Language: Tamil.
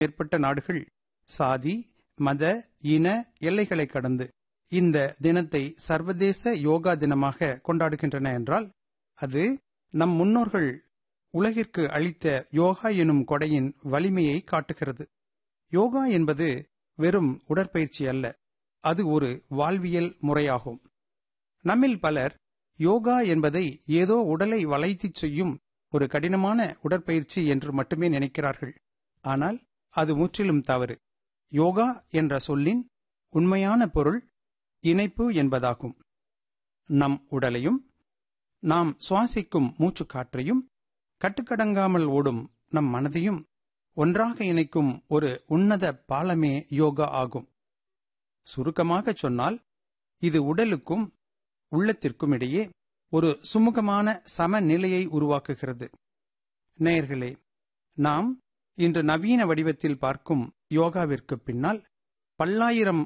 மேற்பட்ட நாடுகள் சாதி, மத, இன எல்லைகளை கடந்து இந்த தினத்தை சர்வதேச யோகா தினமாக கொண்டாடுகின்றன என்றால் அது நம் முன்னோர்கள் உலகிற்கு அளித்த யோகா எனும் கொடையின் வலிமையை காட்டுகிறது. யோகா என்பது வெறும் உடற்பயிற்சி அல்ல, அது ஒரு வாழ்வியல் முறையாகும். நம்மில் பலர் யோகா என்பதை ஏதோ உடலை வளைத்துச் செய்யும் ஒரு கடினமான உடற்பயிற்சி என்று மட்டுமே நினைக்கிறார்கள். ஆனால் அது முற்றிலும் தவறு. யோகா என்ற சொல்லின் உண்மையான பொருள் இணைப்பு என்பதாகும். நம் உடலையும் நாம் சுவாசிக்கும் மூச்சுக்காற்றையும் கட்டுக்கடங்காமல் ஓடும் நம் மனதையும் ஒன்றாக இணைக்கும் ஒரு உன்னத பாலமே யோகா ஆகும். சுருக்கமாக சொன்னால் இது உடலுக்கும் உள்ளத்திற்கும் இடையே ஒரு சுமூகமான சமநிலையை உருவாக்குகிறது. நேயர்களே, நாம் இன்று நவீன வடிவத்தில் பார்க்கும் யோகாவிற்கு பின்னால் பல்லாயிரம்